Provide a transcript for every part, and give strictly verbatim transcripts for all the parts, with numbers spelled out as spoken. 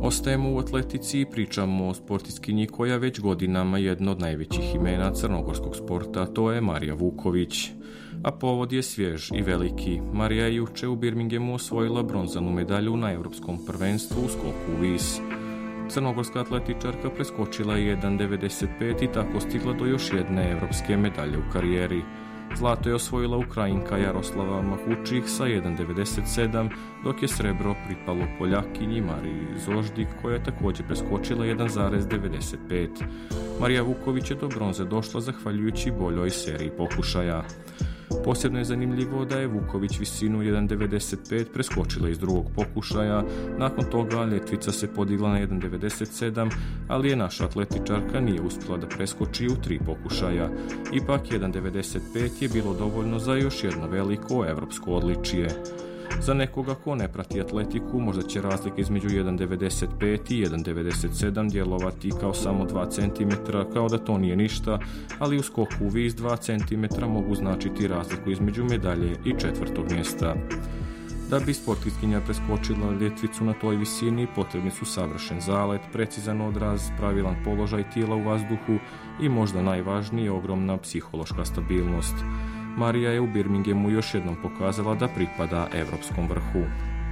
Ostajemo u atletici i pričamo o sportistkinji koja već godinama je jedno od najvećih imena crnogorskog sporta, to je Marija Vuković. A povod je svjež i veliki. Marija je juče u Birminghamu osvojila bronzanu medalju na Europskom prvenstvu u skoku u vis. Crnogorska atletičarka preskočila je jedan devedeset pet i tako stigla do još jedne europske medalje u karijeri. Zlato je osvojila Ukrajinka Jaroslava Mahučik sa jedan devedeset sedam, dok je srebro pripalo Poljakinji Mariji Zoždik koja je također preskočila jedan devedeset pet. Marija Vuković je do bronze došla zahvaljujući boljoj seriji pokušaja. Posebno je zanimljivo da je Vuković visinu jedan devedeset pet preskočila iz drugog pokušaja, nakon toga ljetvica se podigla na jedan devedeset sedam, ali je naša atletičarka nije uspjela da preskoči u tri pokušaja. Ipak jedan devedeset pet je bilo dovoljno za još jedno veliko evropsko odličje. Za nekoga ko ne prati atletiku, možda će razlika između jedan devedeset pet i jedan devedeset sedam djelovati kao samo dva centimetra, kao da to nije ništa, ali u skoku u vis dva centimetra mogu značiti razliku između medalje i četvrtog mjesta. Da bi sportistkinja preskočila ljetvicu na toj visini, potrebni su savršen zalet, precizan odraz, pravilan položaj tijela u vazduhu i možda najvažnije ogromna psihološka stabilnost. Marija je u Birminghamu još jednom pokazala da pripada evropskom vrhu.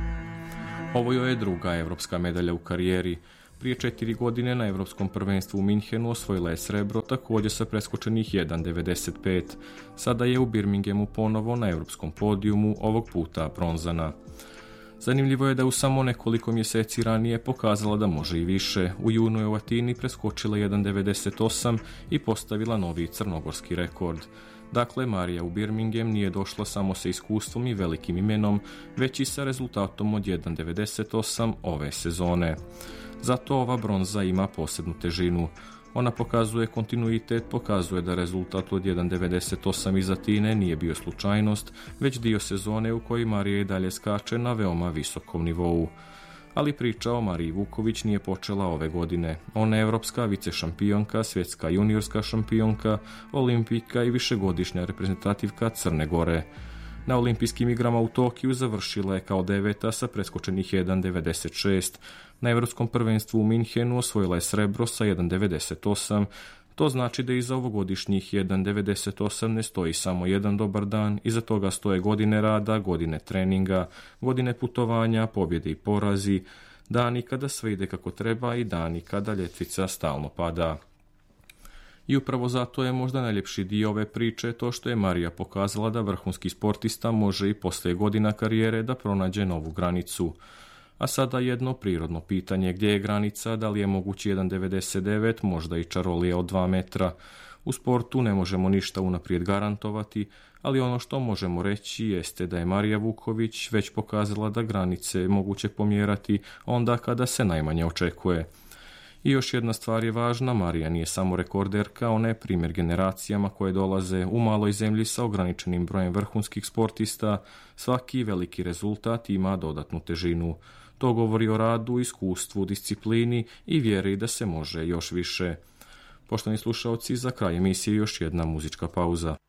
Ovo joj je druga evropska medalja u karijeri. Prije četiri godine na Evropskom prvenstvu u Minhenu osvojila je srebro, također sa preskočenih jedan devedeset pet. Sada je u Birminghamu ponovo na evropskom podijumu, ovog puta bronzana. Zanimljivo je da u samo nekoliko mjeseci ranije pokazala da može i više. U junu je u Atini preskočila jedan devedeset osam i postavila novi crnogorski rekord. Dakle, Marija u Birmingham nije došla samo sa iskustvom i velikim imenom, već i sa rezultatom od jedan devedeset osam ove sezone. Zato ova bronza ima posebnu težinu. Ona pokazuje kontinuitet, pokazuje da rezultat od jedan devedeset osam iz Atine nije bio slučajnost, već dio sezone u kojoj Marija i dalje skače na veoma visokom nivou. Ali priča o Mariji Vuković nije počela ove godine. Ona je evropska vicešampionka, svjetska juniorska šampionka, olimpijka i višegodišnja reprezentativka Crne Gore. Na olimpijskim igrama u Tokiju završila je kao deveta sa preskočenih jedan devedeset šest. Na Evropskom prvenstvu u Minhenu osvojila je srebro sa jedan devedeset osam. To znači da iza ovogodišnjih jedan devedeset osam ne stoji samo jedan dobar dan, iza toga stoje godine rada, godine treninga, godine putovanja, pobjede i porazi, dani kada sve ide kako treba i dani kada ljetvica stalno pada. I upravo zato je možda najljepši dio ove priče to što je Marija pokazala da vrhunski sportista može i poslije godina karijere da pronađe novu granicu. A sada jedno prirodno pitanje, gdje je granica, da li je mogući jedan devedeset devet, možda i čarolija od dva metra. U sportu ne možemo ništa unaprijed garantovati, ali ono što možemo reći jeste da je Marija Vuković već pokazala da granice je moguće pomjerati onda kada se najmanje očekuje. I još jedna stvar je važna, Marija nije samo rekorderka, ona je primjer generacijama koje dolaze u maloj zemlji sa ograničenim brojem vrhunskih sportista. Svaki veliki rezultat ima dodatnu težinu. To govori o radu, iskustvu, disciplini i vjeri da se može još više. Poštovani slušaoci, za kraj emisije još jedna muzička pauza.